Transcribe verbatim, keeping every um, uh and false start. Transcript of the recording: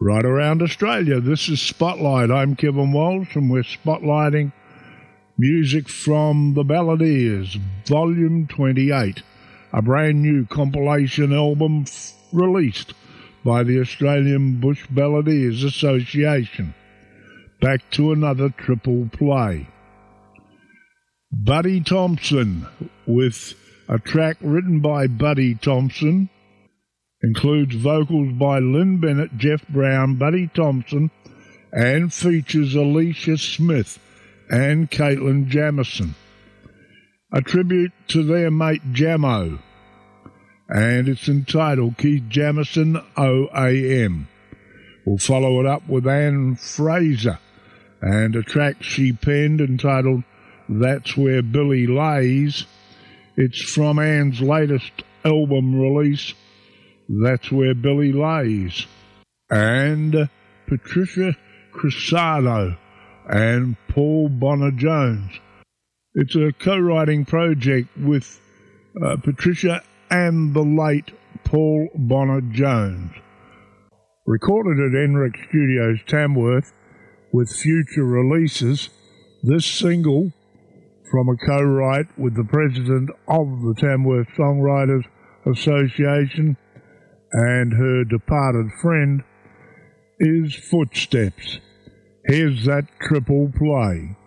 right around Australia. This is Spotlight. I'm Kevin Walsh, and we're spotlighting music from the Balladeers, Volume twenty-eight, a brand new compilation album f- released by the Australian Bush Balladeers Association. Back to another triple play. Buddy Thompson, with a track written by Buddy Thompson, includes vocals by Lynn Bennett, Jeff Brown, Buddy Thompson, and features Alicia Smith and Caitlin Jamison. A tribute to their mate Jamo, and it's entitled Keith Jamison O A M. We'll follow it up with Anne Fraser and a track she penned entitled That's Where Billy Lays. It's from Anne's latest album release, That's Where Billy Lays. And Patricia Crusado and Paul Bonner Jones. It's a co-writing project with uh, Patricia and the late Paul Bonner Jones. Recorded at Enric Studios, Tamworth, with future releases, this single, from a co-write with the president of the Tamworth Songwriters Association and her departed friend, is Footsteps. Here's that triple play.